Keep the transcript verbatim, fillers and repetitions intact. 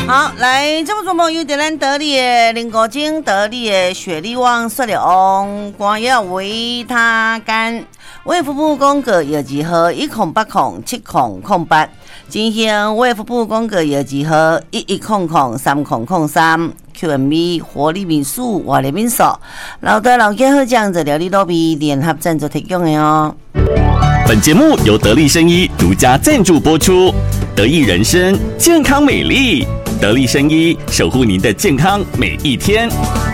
好，来，这么做梦有点咱得力的林国精，得力的雪莉旺、色流翁、光耀维他干，卫福部公告药剂号一空八空七空空八，进行卫福部公告药剂号一一空空三空空三 Q M B 活力民宿、活力民宿，老的老家好酱子料理罗比联合赞助提供的哦。 本节目由得力生医独家赞助播出，得意人生健康美丽，得力生医守护您的健康每一天。